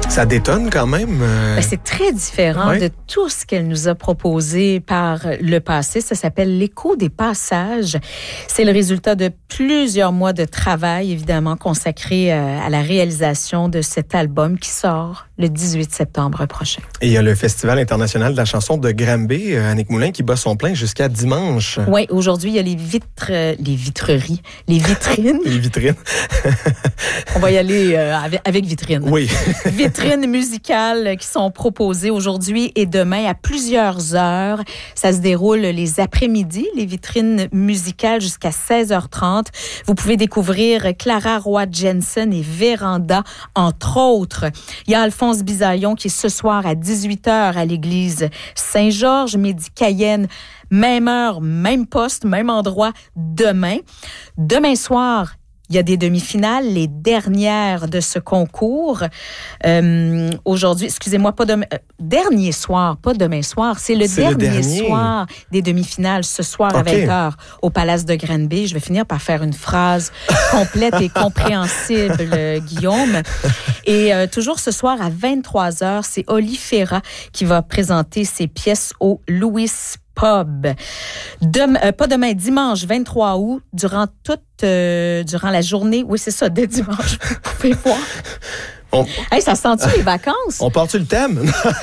Ça détonne quand même. C'est très différent de tout ce qu'elle nous a proposé par le passé. Ça s'appelle L'écho des passages. C'est le résultat de plusieurs mois de travail, évidemment, consacré à la réalisation de cet album qui sort le 18 septembre prochain. Et il y a le Festival international de la chanson de Granby, Annick Moulin, qui bat son plein jusqu'à dimanche. Oui, aujourd'hui, il y a les vitrines. Les vitrines. On va y aller avec vitrines. Oui. Vitrines musicales qui sont proposées aujourd'hui et demain à plusieurs heures. Ça se déroule les après-midi, les vitrines musicales jusqu'à 16h30. Vous pouvez découvrir Clara Roy Jensen et Véranda, entre autres. Il y a Alphonse Bisaillon qui est ce soir à 18h à l'église Saint-Georges, Midi Cayenne, même heure, même poste, même endroit, demain. Demain soir, il y a des demi-finales, les dernières de ce concours. Aujourd'hui, excusez-moi, dernier soir, pas demain soir, c'est le dernier soir des demi-finales, ce soir à 20h au Palace de Granby. Je vais finir par faire une phrase complète et compréhensible, Guillaume. Et toujours ce soir à 23h, c'est Oli Ferra qui va présenter ses pièces au Louis Pub. Pas demain, dimanche 23 août, durant la journée. Oui, c'est ça, dès dimanche, vous pouvez voir. Ça sent-tu les vacances? On part-tu le thème?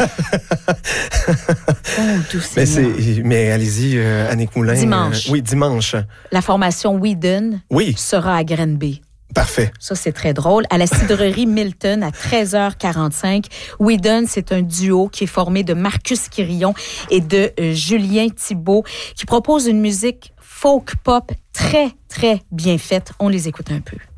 Mais allez-y, Annick Moulin. Dimanche. Oui, dimanche. La formation Whedon sera à Granby. Parfait. Ça, c'est très drôle. À la cidrerie Milton, à 13h45. Whedon, c'est un duo qui est formé de Marcus Quirillon et de Julien Thibault, qui propose une musique folk-pop très, très bien faite. On les écoute un peu.